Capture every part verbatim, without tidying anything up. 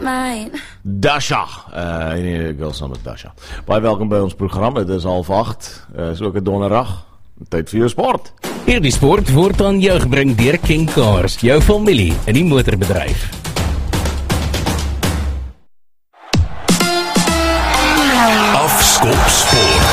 mine. Dasha, uh, nee, girls naam is Dasha. Baie welkom by ons program, dit is half acht, uh, is ook 'n donderdag, tyd vir jou sport. Hierdie sport word aan jou gebring deur King Cars, jou familie in die motorbedryf. Afskop sport.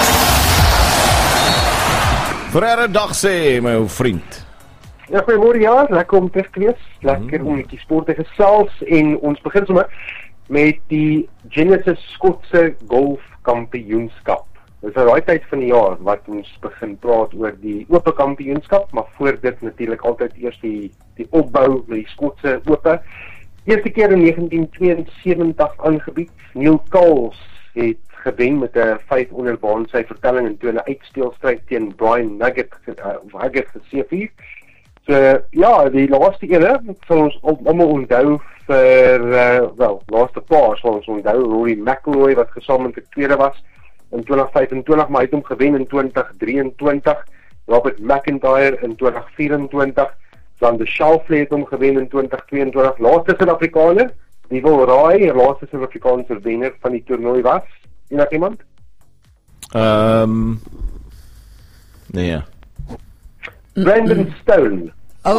Verre dag sê, my ou vriend. Ja, goeiemôre, ja, lekker om terug te wees, lekker mm. om met die sport te gesels, en ons begin sommer met die Genesis Skotse Golf Kampioenskap. Dit is daai tyd van die jaar wat ons begin praat oor die Ope Kampioenskap, maar voor dit natuurlik altyd eers die, die opbou met die Skotse Ope. Eerste keer in negentien tweeënsewentig aangebied. Neil Kals het gewen met 'n vyf onder baan sy vertelling en toe 'n uitsteelstryd teen Brian Nugget uh, of Haggett geseëvier. So ja, die laaste ene sal ons almal onthou vir uh, wel, laaste paar sal ons onthou Rory McIlroy wat gesamentlik tweede was in twintig vyfentwintig, maar hy het hom gewen in twintig drieëntwintig, Robert McIntyre in twintig vyfentwintig, dan de Schauffele het hom gewen in twintig tweeëntwintig, laaste Suid-Afrikaner, die wil raai, die laaste Suid-Afrikaanse wenner van die toernooi was, enig iemand? Ehm, um, nee ja. Brandon Stone.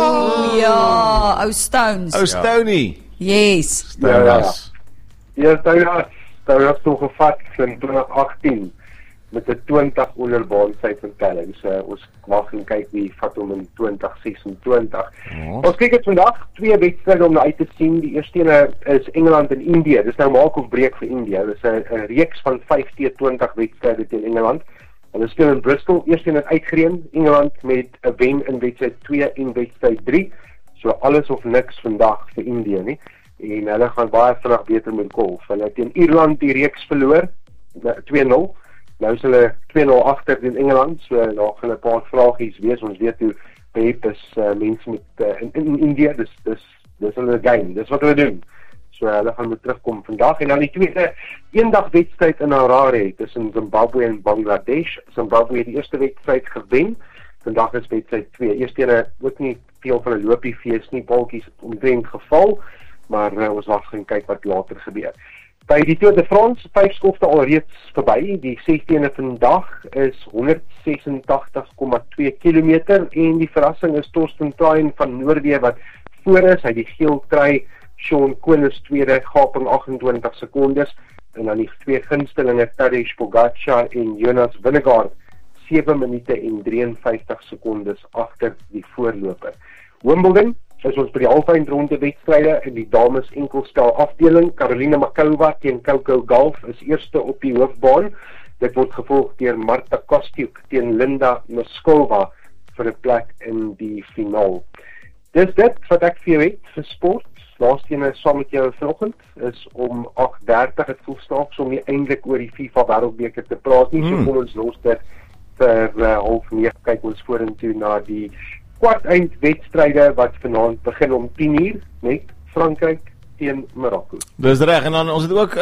Oh ja, ou Stones. Ou Stoney. Yes. Stones. Ja, ja, ja, Stone was toe gevat in twintig agttien met 'n twintig onder baan sy vertelling. So ons wag en kyk wie vat hom in twintig sesentwintig. Oh. Ons kyk dit vandag twee wedstryde om na uit te sien. Die eerste ene is Engeland en Indië. Dis nou maak of breek vir Indië. Dis 'n 'n reeks van vyf teenoor twintig wedstryde teen Engeland. Hulle speel in Bristol, eerste een het uitgereën, Engeland met 'n wen in wedstryd twee en wedstryd drie, so alles of niks vandag vir Indië nie, en hulle gaan baie vinnig beter met golf. Hulle het teen Ierland die reeks verloor, twee nul, nou is hulle twee nul agter teen Engeland, so daar gaan 'n paar vragies wees, ons weet hoe behep is uh, mense met uh, in, in Indië, dis, dis, dis hulle game, dis wat hulle doen. So hulle gaan moet terugkom vandag, en dan die tweede eendag wedstryd in Harare tussen Zimbabwe en Bangladesh. Zimbabwe het die eerste wedstryd gewen, vandag is wedstryd twee. Eerste ene ook nie veel van 'n lopie fees nie, balkies het omtrent geval, maar uh, ons wag en kyk wat later gebeur. By die Tour de France, vyf skofte alreeds verby, die sesde vandag is honderdsesenagtig komma twee kilometer, en die verrassing is Torsten Truijn van Noorwe wat voor is, hy die geel trui, Sean Koenis tweede, gaping agentwintig sekondes, en dan die twee gunstelinge Tadej Pogačar en Jonas Vingegaard, sewe minute en drieënvyftig sekondes agter die voorloper. Wimbledon is ons by die halfeindronde wedstryde in die dames enkelspel afdeling. Karolina Makova teen Coco Gauff is eerste op die hoofbaan. Dit word gevolg deur Marta Kostyuk teen Linda Noskova vir 'n plek in die finaal. Dis dit wat ek vir jou het vir sport. Laaste ene saam met jou vanoggend is om agt dertig, het voel snaaks om nie eintlik oor die FIFA Wêreldbeker te praat nie, hmm. so kom ons los dit vir uh, half nege, kyk ons vorentoe na die kwart-eind wedstryde wat vanaand begin om tien uur, met Frankryk teen Marokko. Dis reg, en dan ons het ook 'n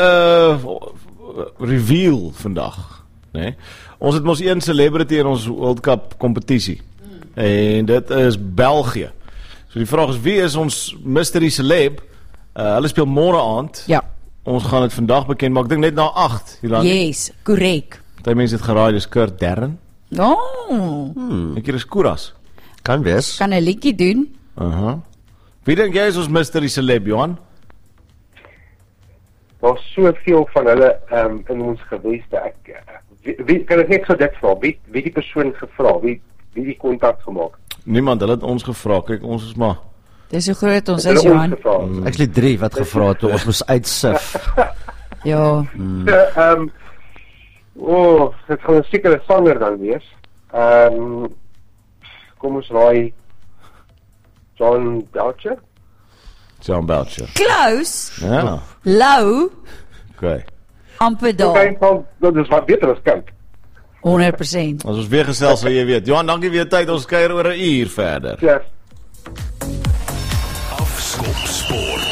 uh, reveal vandag, né? Ons het mos een celebrity in ons World Cup kompetisie, hmm. en dit is België. So die vraag is, wie is ons mystery celeb? Uh, hulle speel môre aand. Ja. Ons gaan dit vandag bekend maak. Ek dink net na agt. Yes, korrek. Party mense het geraai, dis Kurt Darren. Oh. Hmm. Ek hier is Kuras. Kan wees. Kan 'n liedjie doen. Aha. Uh-huh. Wie dink jy is ons mystery celeb, Johan? Daar's soveel van hulle um, in ons geweste. Ek wie, wie kan ek net so dit vra? Wie wie die persoon gevra? Wie wie die kontak gemaak? Niemand, hulle het ons gevra. Kyk, ons is maar Dis so groot ons is, Johan. Mm. Ek het drie wat gevra het, ons moes uitsif. Ja. Mm. Uh, um, oh, dit gaan 'n sekere sanger dan wees. Ehm um, kom ons raai John Belcher? John Belcher. Close. Ja. Low. Okay. Amper daar. Okay, dat is wat beter as kyk. honderd persent. As ons weer gesels, sal jy weet. Johan, dankie vir jou tyd. Ons kuier oor 'n uur verder. Ja. Afskop sport.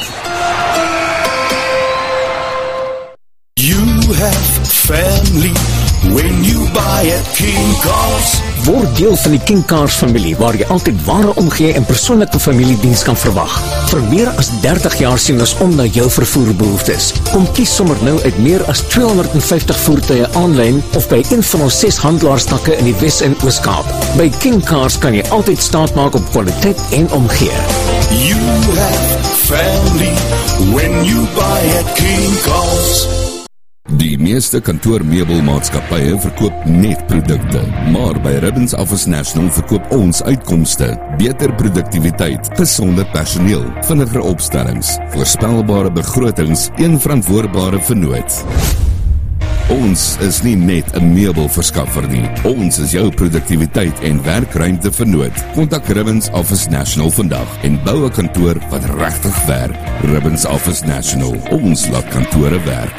You have family when you buy it, King Cars. Word deel van die King Cars familie, waar jy altyd ware omgee en persoonlike familiediens kan verwag. Vir meer as dertig jaar sien ons om na jou vervoerbehoeftes. Kom kies sommer nou uit meer as tweehonderdvyftig voertuie aanlyn of by een van ons ses handelaarstakke in die Wes- en Oos-Kaap. By King Cars kan jy altyd staat maak op kwaliteit en omgee. You have family when you buy at King Cars. Die meeste kantoormeubelmaatskappye verkoop net produkte, maar by Ribbons Office National verkoop ons uitkomste, beter produktiwiteit, gesonder personeel, vinniger opstellings, voorspelbare begrotings, een verantwoordbare vennoot. Ons is nie net 'n meubelverskaffer nie. Ons is jou produktiwiteit en werkruimte vernoot. Kontak Ribbons Office National vandag en bou 'n kantoor wat regtig werk. Ribbons Office National. Ons laat kantore werk.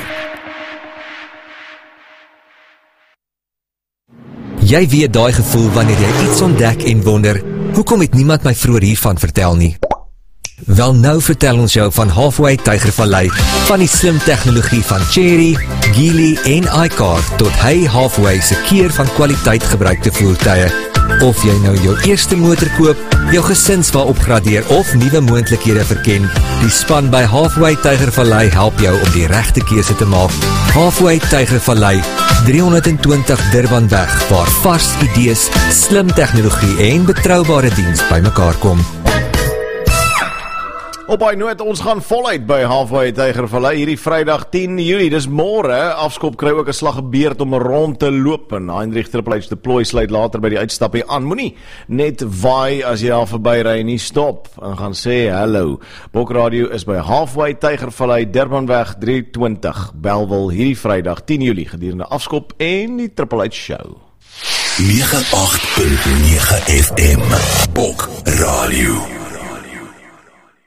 Jy weet daai gevoel wanneer jy iets ontdek en wonder, hoekom het niemand my vroeër hiervan vertel nie? Wel, nou vertel ons jou van Halfway Tygervallei, van die slim tegnologie van Chery, Geely en iCar tot hy Halfway se keer van kwaliteit gebruikte voertuie. Of jy nou jou eerste motor koop, jou gesinswa opgradeer of nuwe moontlikhede verken, die span by Halfway Tygervallei help jou om die regte keuse te maak. Halfway Tygervallei, driehonderdtwintig Durbanweg, waar vars idees, slim tegnologie en betroubare diens bymekaar kom. Op hy noot, ons gaan voluit by Halfway Tygervallei hierdie Vrydag tien Julie, dis môre. Afskop kry ook 'n slag gebeurd om rond te loop en Heinrich Triple H deploy sluit later by die uitstap hier aan. Moenie net vaai as jy daar verby ry, nie stop en gaan sê hallo. Bokradio is by Halfway Tygervallei, Durbanweg driehonderdtwintig, Bellville hierdie Vrydag tien Julie gedurende Afskop en die Triple H show. nege agt punt nege F M Bokradio.